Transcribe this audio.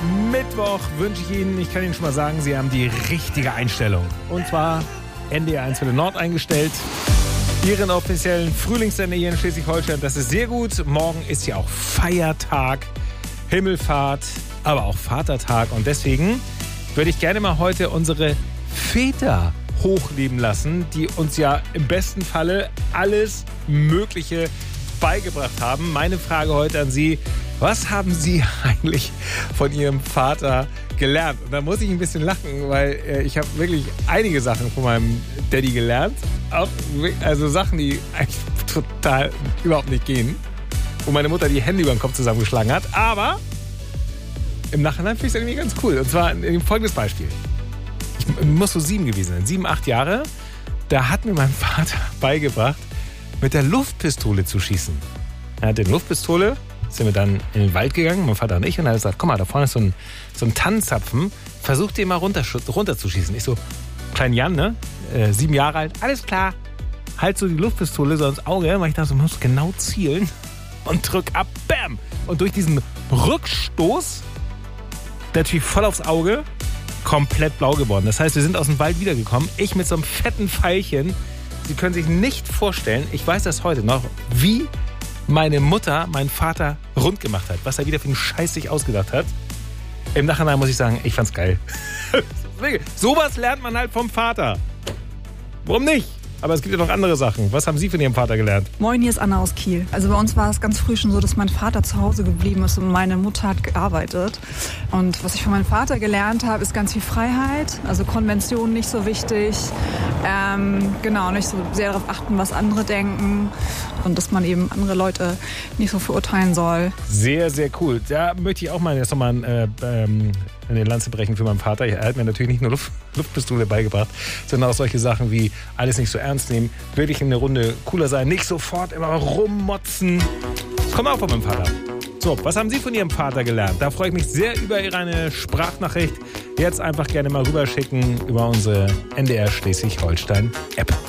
Mittwoch wünsche ich Ihnen, ich kann Ihnen schon mal sagen, Sie haben die richtige Einstellung. Und zwar NDR 1 für den Nord eingestellt. Ihren offiziellen Frühlingssender hier in Schleswig-Holstein. Das ist sehr gut. Morgen ist ja auch Feiertag, Himmelfahrt, aber auch Vatertag. Und deswegen würde ich gerne mal heute unsere Väter hochleben lassen, die uns ja im besten Falle alles Mögliche beigebracht haben. Meine Frage heute an Sie: Was haben Sie eigentlich von Ihrem Vater gelernt? Und da muss ich ein bisschen lachen, weil ich habe wirklich einige Sachen von meinem Daddy gelernt. Auch, also Sachen, die eigentlich total überhaupt nicht gehen. Wo meine Mutter die Hände über den Kopf zusammengeschlagen hat. Aber im Nachhinein finde ich es irgendwie ganz cool. Und zwar folgendes Beispiel. Ich muss so 7 gewesen sein, 7, 8 Jahre. Da hat mir mein Vater beigebracht, mit der Luftpistole zu schießen. Er hatte eine Luftpistole, sind wir dann in den Wald gegangen, mein Vater und ich, und er hat gesagt, komm mal, da vorne ist so ein Tannenzapfen, versuch den mal runterzuschießen. Ich so, klein Jan, ne, 7 Jahre alt, alles klar, halt so die Luftpistole so ins Auge, weil ich dachte, so, man muss genau zielen und drück ab, bam! Und durch diesen Rückstoß, natürlich voll aufs Auge, komplett blau geworden. Das heißt, wir sind aus dem Wald wiedergekommen, ich mit so einem fetten Pfeilchen. Sie können sich nicht vorstellen, ich weiß das heute noch, wie meine Mutter meinen Vater rund gemacht hat, was er wieder für einen Scheiß sich ausgedacht hat. Im Nachhinein muss ich sagen, ich fand's geil. Sowas lernt man halt vom Vater. Warum nicht? Aber es gibt ja noch andere Sachen. Was haben Sie von Ihrem Vater gelernt? Moin, hier ist Anna aus Kiel. Also bei uns war es ganz früh schon so, dass mein Vater zu Hause geblieben ist und meine Mutter hat gearbeitet. Und was ich von meinem Vater gelernt habe, ist ganz viel Freiheit. Also Konventionen nicht so wichtig. Nicht so sehr darauf achten, was andere denken. Und dass man eben andere Leute nicht so verurteilen soll. Sehr, sehr cool. Da möchte ich auch mal eine Lanze brechen für meinen Vater. Er hat mir natürlich nicht nur Luftpistole beigebracht, sondern auch solche Sachen wie alles nicht so ernst nehmen, wirklich in der Runde cooler sein, nicht sofort immer rummotzen. Das kommt auch von meinem Vater. So, was haben Sie von Ihrem Vater gelernt? Da freue ich mich sehr über Ihre Sprachnachricht. Jetzt einfach gerne mal rüberschicken über unsere NDR Schleswig-Holstein-App.